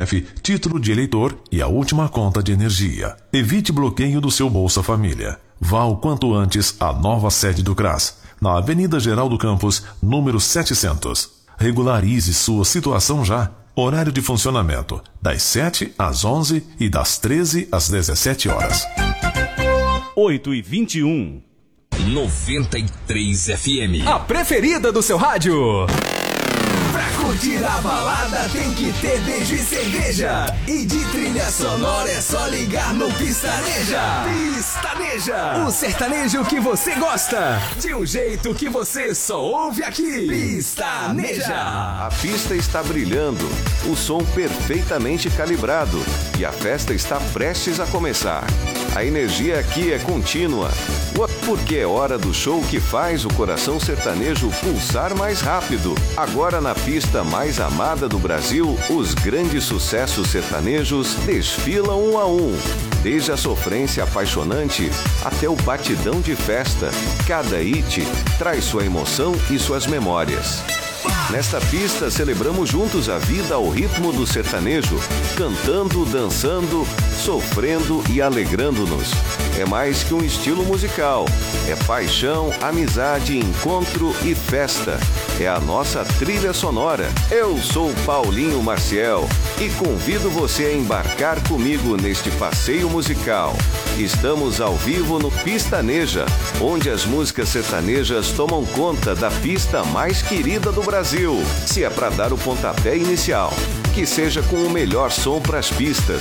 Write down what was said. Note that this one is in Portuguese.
CPF, título de eleitor e a última conta de energia. Evite bloqueio do seu Bolsa Família. Vá o quanto antes à nova sede do CRAS, na Avenida Geraldo Campos, número 700. Regularize sua situação já. Horário de funcionamento, das 7 às 11 e das 13 às 17 horas. 8h21. 93 FM. A preferida do seu rádio. Pra curtir a balada tem que ter beijo e cerveja. E de trilha sonora é só ligar no Pistaneja. Pistaneja, o sertanejo que você gosta, de um jeito que você só ouve aqui. Pistaneja. A pista está brilhando, o som perfeitamente calibrado e a festa está prestes a começar. A energia aqui é contínua, porque é hora do show que faz o coração sertanejo pulsar mais rápido. Agora na pista mais amada do Brasil, os grandes sucessos sertanejos desfilam um a um. Desde a sofrência apaixonante até o batidão de festa, cada hit traz sua emoção e suas memórias. Nesta pista, celebramos juntos a vida ao ritmo do sertanejo, cantando, dançando, sofrendo e alegrando-nos. É mais que um estilo musical, é paixão, amizade, encontro e festa. É a nossa trilha sonora. Eu sou Paulinho Maciel e convido você a embarcar comigo neste passeio musical. Estamos ao vivo no Pistaneja, onde as músicas sertanejas tomam conta da pista mais querida do Brasil. Se é para dar o pontapé inicial, que seja com o melhor som para as pistas,